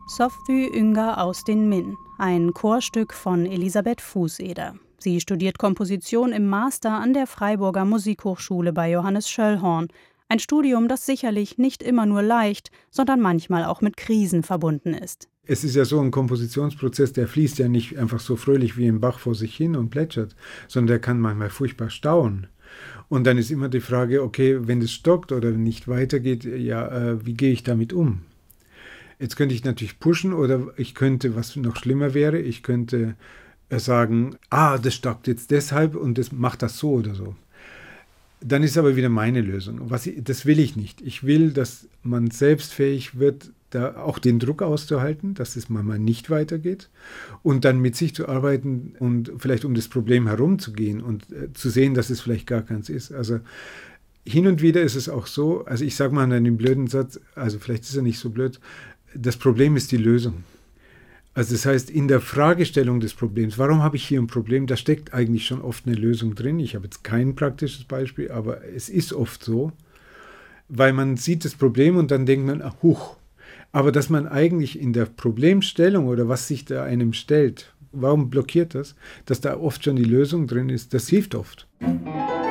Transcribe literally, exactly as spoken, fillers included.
Softy Ynggar aus den Min, ein Chorstück von Elisabeth Fußeder. Sie studiert Komposition im Master an der Freiburger Musikhochschule bei Johannes Schöllhorn. Ein Studium, das sicherlich nicht immer nur leicht, sondern manchmal auch mit Krisen verbunden ist. Es ist ja so ein Kompositionsprozess, der fließt ja nicht einfach so fröhlich wie ein Bach vor sich hin und plätschert, sondern der kann manchmal furchtbar stauen. Und dann ist immer die Frage, okay, wenn es stockt oder nicht weitergeht, ja, äh, wie gehe ich damit um? Jetzt könnte ich natürlich pushen oder ich könnte, was noch schlimmer wäre, ich könnte sagen, ah, das stockt jetzt deshalb und das macht das so oder so. Dann ist aber wieder meine Lösung. Was ich, das will ich nicht. Ich will, dass man selbstfähig wird, da auch den Druck auszuhalten, dass es manchmal nicht weitergeht und dann mit sich zu arbeiten und vielleicht um das Problem herumzugehen und äh, zu sehen, dass es vielleicht gar keins ist. Also hin und wieder ist es auch so, also ich sage mal einen blöden Satz, also vielleicht ist er nicht so blöd, das Problem ist die Lösung. Also das heißt, in der Fragestellung des Problems, warum habe ich hier ein Problem, da steckt eigentlich schon oft eine Lösung drin. Ich habe jetzt kein praktisches Beispiel, aber es ist oft so, weil man sieht das Problem und dann denkt man, ach, huch. Aber dass man eigentlich in der Problemstellung oder was sich da einem stellt, warum blockiert das, dass da oft schon die Lösung drin ist, das hilft oft.